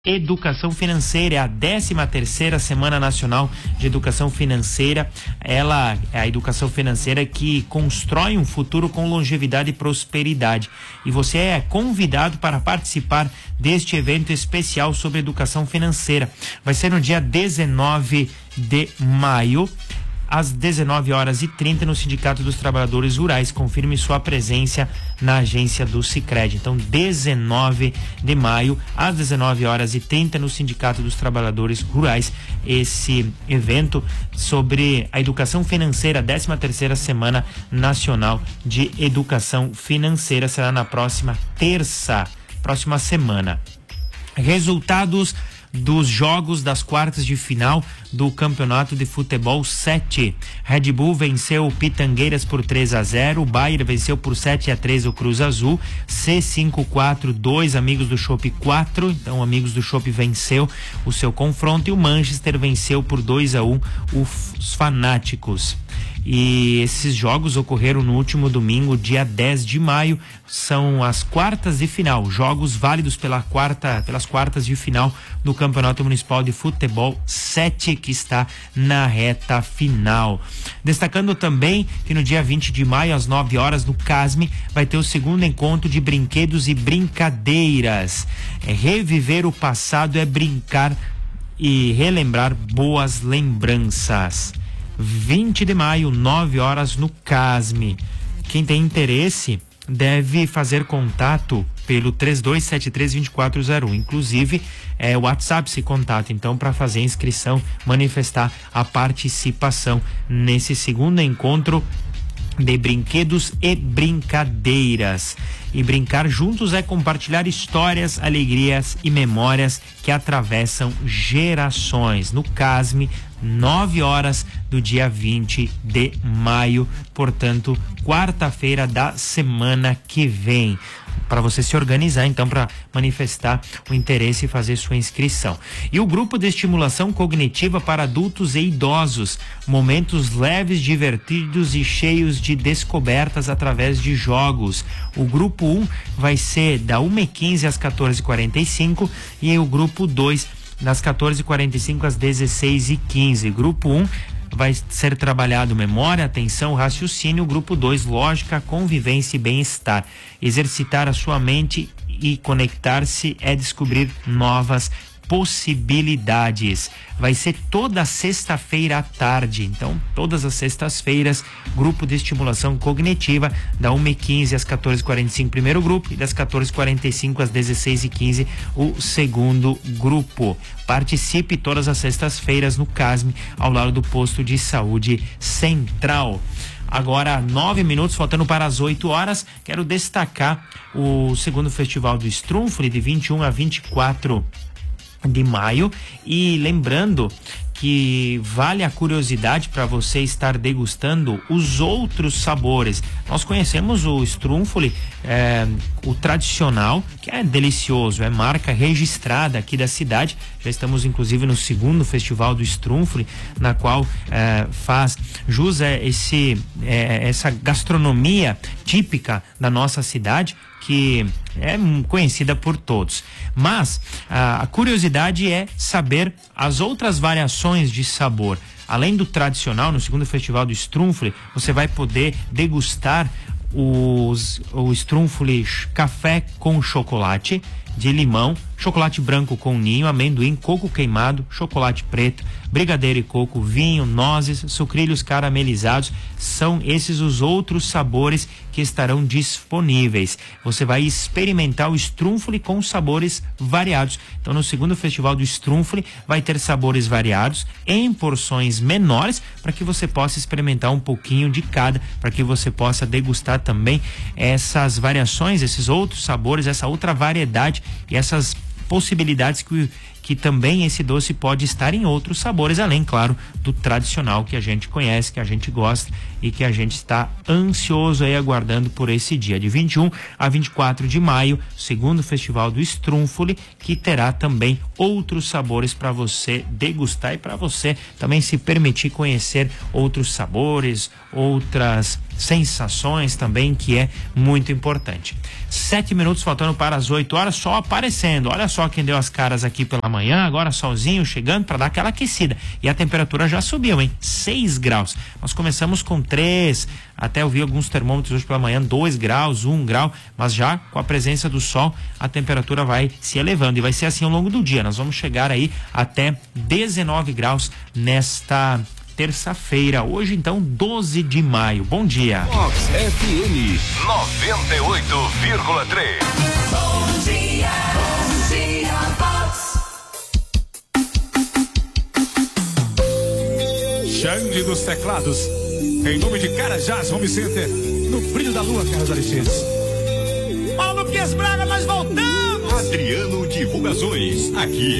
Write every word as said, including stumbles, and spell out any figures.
Educação Financeira, é a décima terceira Semana Nacional de Educação Financeira. Ela é a educação financeira que constrói um futuro com longevidade e prosperidade. E você é convidado para participar deste evento especial sobre educação financeira. Vai ser no dia dezenove de maio, às dezenove horas e trinta, no Sindicato dos Trabalhadores Rurais. Confirme sua presença na agência do Sicredi. Então, dezenove de maio, às dezenove horas e trinta, no Sindicato dos Trabalhadores Rurais, esse evento sobre a educação financeira, a décima terceira Semana Nacional de Educação Financeira, será na próxima terça, próxima semana. Resultados dos jogos das quartas de final do Campeonato de Futebol sete. Red Bull venceu o Pitangueiras por três a zero, o Bayer venceu por sete a três o Cruz Azul, C cinco quatro dois, Amigos do Chopp quatro, então Amigos do Chopp venceu o seu confronto, e o Manchester venceu por dois a um os Fanáticos. E esses jogos ocorreram no último domingo, dia dez de maio. São as quartas de final, jogos válidos pela quarta, pelas quartas de final do Campeonato Municipal de Futebol sete, que está na reta final. Destacando também que no dia vinte de maio, às nove horas, no CASME, vai ter o segundo encontro de brinquedos e brincadeiras. É reviver o passado, é brincar e relembrar boas lembranças. vinte de maio, nove horas, no CASME. Quem tem interesse deve fazer contato pelo três dois sete três, dois quatro zero um. Inclusive, é o WhatsApp se contato, então, para fazer a inscrição, manifestar a participação nesse segundo encontro de brinquedos e brincadeiras. E brincar juntos é compartilhar histórias, alegrias e memórias que atravessam gerações. No CASME, nove horas do dia vinte de maio, portanto, quarta-feira da semana que vem. Para você se organizar, então, para manifestar o interesse e fazer sua inscrição. E o grupo de estimulação cognitiva para adultos e idosos, momentos leves, divertidos e cheios de descobertas através de jogos. O grupo um vai ser da uma e quinze às quatorze e quarenta e cinco, e o grupo dois das quatorze e quarenta e cinco às dezesseis e quinze. Grupo um vai ser trabalhado memória, atenção, raciocínio. Grupo dois, lógica, convivência e bem-estar. Exercitar a sua mente e conectar-se é descobrir novas possibilidades. Vai ser toda sexta-feira à tarde. Então, todas as sextas-feiras, grupo de estimulação cognitiva, da uma e quinze às quatorze e quarenta e cinco, primeiro grupo, e das quatorze e quarenta e cinco às dezesseis e quinze, o segundo grupo. Participe todas as sextas-feiras no CASME, ao lado do posto de saúde central. Agora, nove minutos, faltando para as oito horas, quero destacar o segundo festival do Strunfli, de vinte e um a vinte e quatro de maio, e lembrando que vale a curiosidade para você estar degustando os outros sabores. Nós conhecemos o Strunfli, é, o tradicional, que é delicioso, é marca registrada aqui da cidade. Já estamos inclusive no segundo festival do Strunfli, na qual é, faz jus a esse, é, essa gastronomia típica da nossa cidade, que é conhecida por todos. Mas a, a curiosidade é saber as outras variações de sabor. Além do tradicional, no segundo festival do Strunfli, você vai poder degustar os, o Strunfli café com chocolate de limão, chocolate branco com ninho, amendoim, coco queimado, chocolate preto, brigadeiro e coco, vinho, nozes, sucrilhos caramelizados. São esses os outros sabores que estarão disponíveis. Você vai experimentar o Strunfli com sabores variados. Então, no segundo festival do Strunfli, vai ter sabores variados em porções menores, para que você possa experimentar um pouquinho de cada, para que você possa degustar também essas variações, esses outros sabores, essa outra variedade e essas possibilidades que, que também esse doce pode estar em outros sabores, além, claro, do tradicional que a gente conhece, que a gente gosta e que a gente está ansioso aí aguardando por esse dia de vinte e um a vinte e quatro de maio, segundo Festival do Strunfoli, que terá também outros sabores para você degustar e para você também se permitir conhecer outros sabores, outras sensações também, que é muito importante. Sete minutos faltando para as oito horas, sol aparecendo. Olha só quem deu as caras aqui pela manhã, agora solzinho chegando para dar aquela aquecida. E a temperatura já subiu, hein? seis graus. Nós começamos com três, até eu vi alguns termômetros hoje pela manhã, dois graus, um grau, mas já com a presença do sol, a temperatura vai se elevando e vai ser assim ao longo do dia. Nós vamos chegar aí até dezenove graus nesta terça-feira, hoje então doze de maio. Bom dia. Fox F M noventa e oito vírgula três. Bom dia, bom dia, Fox. Xande dos teclados, em nome de Carajás Home Center, no brilho da lua, Carlos Alexandre. Paulo Pias Braga, nós voltamos. Adriano Divulgações, aqui